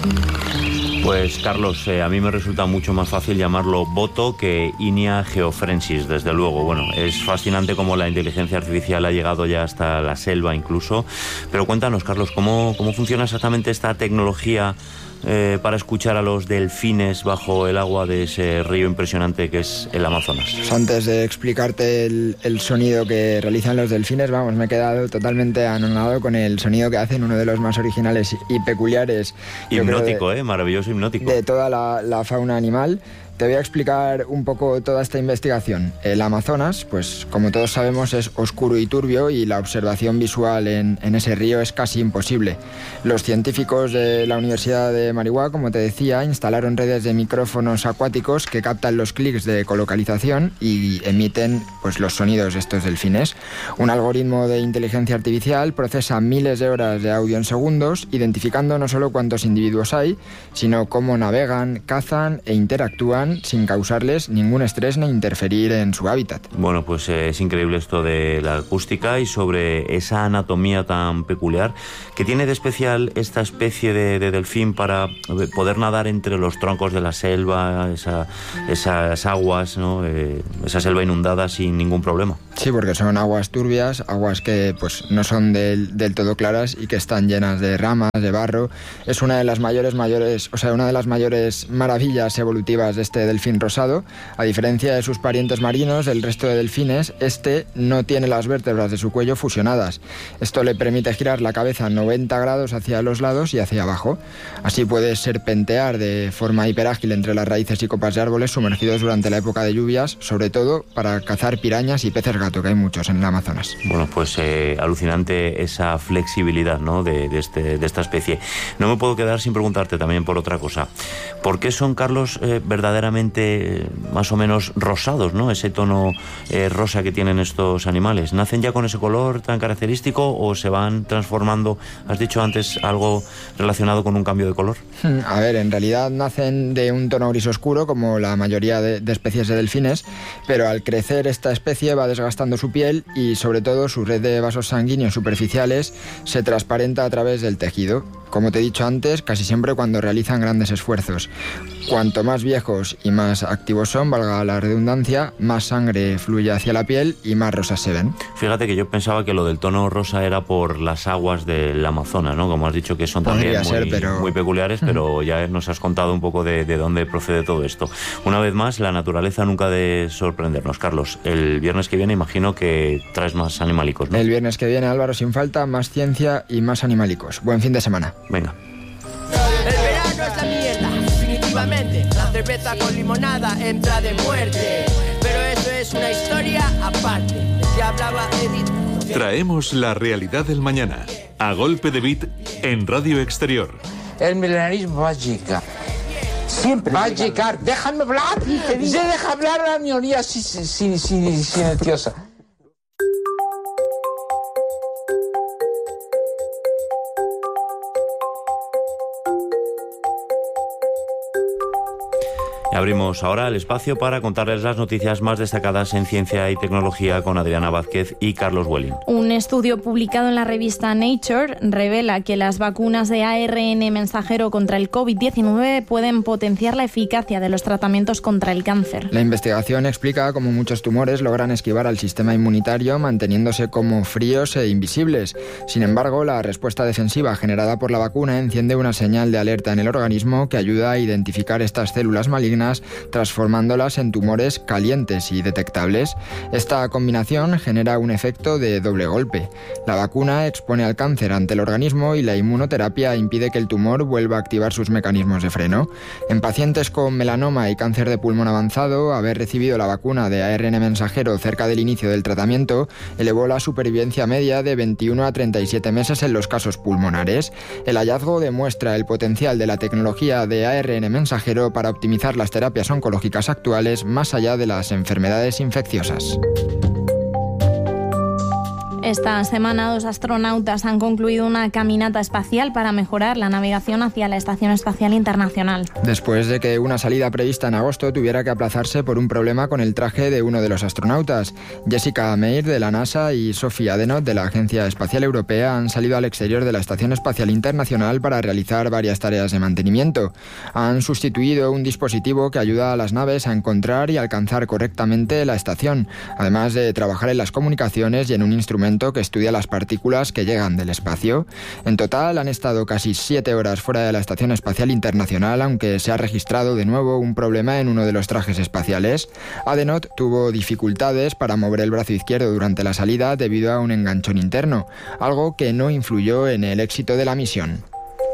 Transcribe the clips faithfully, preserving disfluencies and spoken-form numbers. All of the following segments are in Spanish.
Pues Carlos, eh, a mí me resulta mucho más fácil llamarlo boto que Inia geofrensis, desde luego. Bueno, es fascinante cómo la inteligencia artificial ha llegado ya hasta la selva incluso. Pero cuéntanos, Carlos, ¿cómo, cómo funciona exactamente esta tecnología eh, para escuchar a los delfines bajo el agua de ese río impresionante que es el Amazonas? Pues antes de explicarte el, el sonido que realizan los delfines, vamos, me he quedado totalmente anonadado con el sonido que hacen, uno de los más originales y peculiares. Hipnótico, de, eh, maravilloso hipnótico. De toda la, la fauna animal. Te voy a explicar un poco toda esta investigación. El Amazonas, pues como todos sabemos, es oscuro y turbio y la observación visual en, en ese río es casi imposible. Los científicos de la Universidad de Marihuá, como te decía, instalaron redes de micrófonos acuáticos que captan los clics de ecolocalización y emiten pues, los sonidos de estos delfines. Un algoritmo de inteligencia artificial procesa miles de horas de audio en segundos, identificando no solo cuántos individuos hay, sino cómo navegan, cazan e interactúan sin causarles ningún estrés ni interferir en su hábitat. Bueno, pues eh, es increíble esto de la acústica y sobre esa anatomía tan peculiar. ¿Qué tiene de especial esta especie de, de delfín para poder nadar entre los troncos de la selva, esa, esas aguas, ¿no? eh, esa selva inundada sin ningún problema? Sí, porque son aguas turbias, aguas que pues no son del, del todo claras y que están llenas de ramas, de barro. Es una de las mayores, mayores, o sea, una de las mayores maravillas evolutivas de este delfín rosado. A diferencia de sus parientes marinos, el resto de delfines, este no tiene las vértebras de su cuello fusionadas. Esto le permite girar la cabeza noventa grados hacia los lados y hacia abajo. Así puede serpentear de forma hiperágil entre las raíces y copas de árboles sumergidos durante la época de lluvias, sobre todo para cazar pirañas y peces gato, que hay muchos en el Amazonas. Bueno, pues eh, alucinante esa flexibilidad, ¿no? de, de, este, de esta especie. No me puedo quedar sin preguntarte también por otra cosa. ¿Por qué son, Carlos, eh, verdaderamente más o menos rosados, ¿no? Ese tono eh, rosa que tienen estos animales. ¿Nacen ya con ese color tan característico o se van transformando? Has dicho antes algo relacionado con un cambio de color. A ver, en realidad nacen de un tono gris oscuro como la mayoría de, de especies de delfines, pero al crecer esta especie va desgastando su piel y sobre todo su red de vasos sanguíneos superficiales se transparenta a través del tejido. Como te he dicho antes, casi siempre cuando realizan grandes esfuerzos. Cuanto más viejos y más activos son, valga la redundancia, más sangre fluye hacia la piel y más rosas se ven. Fíjate que yo pensaba que lo del tono rosa era por las aguas del Amazonas, ¿no? Como has dicho, que son también muy, ser, pero... muy peculiares, pero ya nos has contado un poco de, de dónde procede todo esto. Una vez más, la naturaleza nunca ha de sorprendernos. Carlos, el viernes que viene imagino que traes más animalicos, ¿no? El viernes que viene, Álvaro, sin falta, más ciencia y más animalicos. Buen fin de semana. Venga. El verano es la mierda, definitivamente. La cerveza con limonada entra de muerte. Pero eso es una historia aparte. Ya hablaba Edith. Traemos la realidad del mañana. A golpe de beat en Radio Exterior. El milenarismo va a llegar. Siempre va a llegar. Déjame hablar. Se deja hablar a la minoría silenciosa. Abrimos ahora el espacio para contarles las noticias más destacadas en ciencia y tecnología con Adriana Vázquez y Carlos Welling. Un estudio publicado en la revista Nature revela que las vacunas de A R N mensajero contra el covid diecinueve pueden potenciar la eficacia de los tratamientos contra el cáncer. La investigación explica cómo muchos tumores logran esquivar al sistema inmunitario manteniéndose como fríos e invisibles. Sin embargo, la respuesta defensiva generada por la vacuna enciende una señal de alerta en el organismo que ayuda a identificar estas células malignas, transformándolas en tumores calientes y detectables. Esta combinación genera un efecto de doble golpe. La vacuna expone al cáncer ante el organismo y la inmunoterapia impide que el tumor vuelva a activar sus mecanismos de freno. En pacientes con melanoma y cáncer de pulmón avanzado, haber recibido la vacuna de A R N mensajero cerca del inicio del tratamiento elevó la supervivencia media de veintiuno a treinta y siete meses en los casos pulmonares. El hallazgo demuestra el potencial de la tecnología de A R N mensajero para optimizar las terapias oncológicas actuales más allá de las enfermedades infecciosas. Esta semana dos astronautas han concluido una caminata espacial para mejorar la navegación hacia la Estación Espacial Internacional. Después de que una salida prevista en agosto tuviera que aplazarse por un problema con el traje de uno de los astronautas, Jessica Meir de la NASA y Sophie Adenot de la Agencia Espacial Europea han salido al exterior de la Estación Espacial Internacional para realizar varias tareas de mantenimiento. Han sustituido un dispositivo que ayuda a las naves a encontrar y alcanzar correctamente la estación, además de trabajar en las comunicaciones y en un instrumento que estudia las partículas que llegan del espacio. En total han estado casi siete horas fuera de la Estación Espacial Internacional, aunque se ha registrado de nuevo un problema en uno de los trajes espaciales. Adenot tuvo dificultades para mover el brazo izquierdo durante la salida debido a un enganchón interno, algo que no influyó en el éxito de la misión.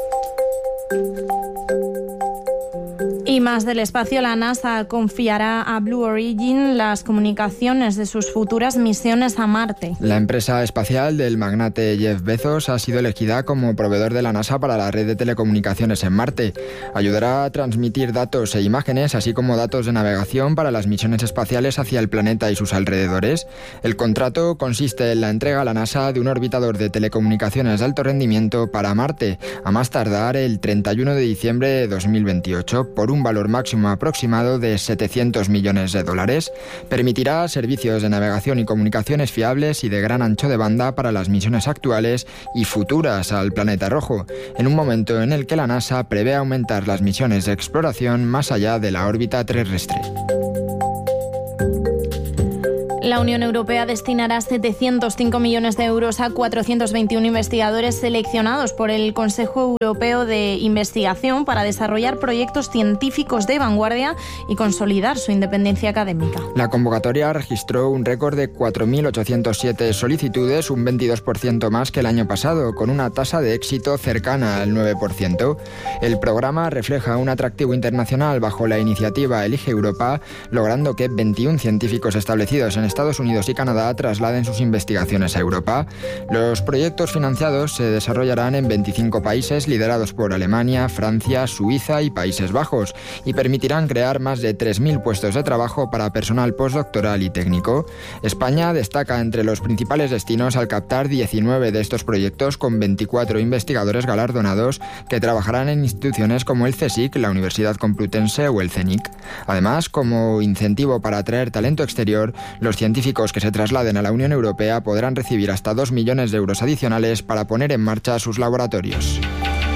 Y más del espacio, la NASA confiará a Blue Origin las comunicaciones de sus futuras misiones a Marte. La empresa espacial del magnate Jeff Bezos ha sido elegida como proveedor de la NASA para la red de telecomunicaciones en Marte. Ayudará a transmitir datos e imágenes, así como datos de navegación para las misiones espaciales hacia el planeta y sus alrededores. El contrato consiste en la entrega a la NASA de un orbitador de telecomunicaciones de alto rendimiento para Marte, a más tardar el treinta y uno de diciembre de dos mil veintiocho, por un valor máximo aproximado de setecientos millones de dólares. Permitirá servicios de navegación y comunicaciones fiables y de gran ancho de banda para las misiones actuales y futuras al planeta rojo, en un momento en el que la NASA prevé aumentar las misiones de exploración más allá de la órbita terrestre. La Unión Europea destinará setecientos cinco millones de euros a cuatrocientos veintiuno investigadores seleccionados por el Consejo Europeo de Investigación para desarrollar proyectos científicos de vanguardia y consolidar su independencia académica. La convocatoria registró un récord de cuatro mil ochocientos siete solicitudes, un veintidós por ciento más que el año pasado, con una tasa de éxito cercana al nueve por ciento. El programa refleja un atractivo internacional bajo la iniciativa Elige Europa, logrando que veintiún científicos establecidos en Estados Unidos y Canadá trasladen sus investigaciones a Europa. Los proyectos financiados se desarrollarán en veinticinco países liderados por Alemania, Francia, Suiza y Países Bajos y permitirán crear más de tres mil puestos de trabajo para personal postdoctoral y técnico. España destaca entre los principales destinos al captar diecinueve de estos proyectos con veinticuatro investigadores galardonados que trabajarán en instituciones como el CSIC, la Universidad Complutense o el CENIC. Además, como incentivo para atraer talento exterior, los científicos que se trasladen a la Unión Europea podrán recibir hasta dos millones de euros adicionales para poner en marcha sus laboratorios.